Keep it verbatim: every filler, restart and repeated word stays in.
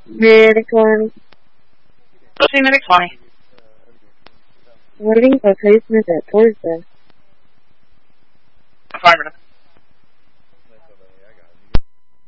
Medic one. Pushing medic twenty. Waiting for placement at Thursday.